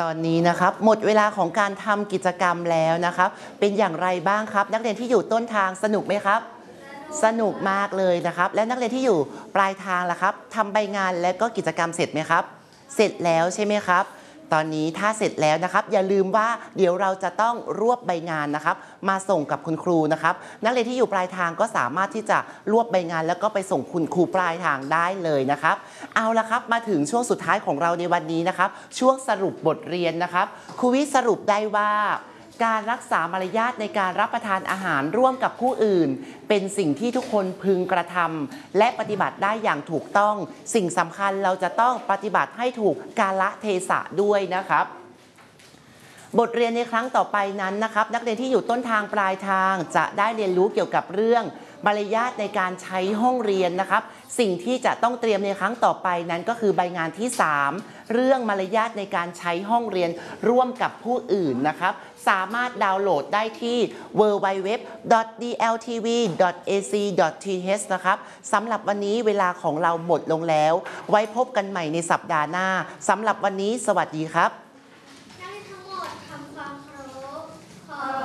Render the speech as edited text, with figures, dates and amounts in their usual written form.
ตอนนี้นะครับหมดเวลาของการทำกิจกรรมแล้วนะครับเป็นอย่างไรบ้างครับนักเรียนที่อยู่ต้นทางสนุกไหมครับสนุกมากเลยนะครับและนักเรียนที่อยู่ปลายทางล่ะครับทำใบงานและก็กิจกรรมเสร็จไหมครับเสร็จแล้วใช่ไหมครับตอนนี้ถ้าเสร็จแล้วนะครับอย่าลืมว่าเดี๋ยวเราจะต้องรวบใบงานนะครับมาส่งกับคุณครูนะครับนักเรียนที่อยู่ปลายทางก็สามารถที่จะรวบใบงานแล้วก็ไปส่งคุณครูปลายทางได้เลยนะครับเอาละครับมาถึงช่วงสุดท้ายของเราในวันนี้นะครับช่วงสรุปบทเรียนนะครับครูวิสรุปได้ว่าการรักษามารยาทในการรับประทานอาหารร่วมกับผู้อื่นเป็นสิ่งที่ทุกคนพึงกระทำและปฏิบัติได้อย่างถูกต้องสิ่งสำคัญเราจะต้องปฏิบัติให้ถูกกาลเทศะด้วยนะครับบทเรียนในครั้งต่อไปนั้นนะครับนักเรียนที่อยู่ต้นทางปลายทางจะได้เรียนรู้เกี่ยวกับเรื่องมารยาทในการใช้ห้องเรียนนะครับสิ่งที่จะต้องเตรียมในครั้งต่อไปนั้นก็คือใบงานที่3เรื่องมารยาทในการใช้ห้องเรียนร่วมกับผู้อื่นนะครับสามารถดาวน์โหลดได้ที่ www.dltv.ac.th นะครับสำหรับวันนี้เวลาของเราหมดลงแล้วไว้พบกันใหม่ในสัปดาห์หน้าสำหรับวันนี้สวัสดีครับ